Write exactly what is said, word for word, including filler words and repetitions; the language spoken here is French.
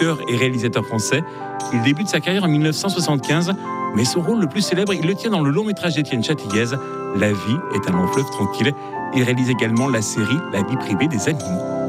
acteur et réalisateur français. Il débute sa carrière en mille neuf cent soixante-quinze, mais son rôle le plus célèbre, il le tient dans le long métrage d'Étienne Châtillez, La vie est un long fleuve tranquille. Il réalise également la série La vie privée des animaux.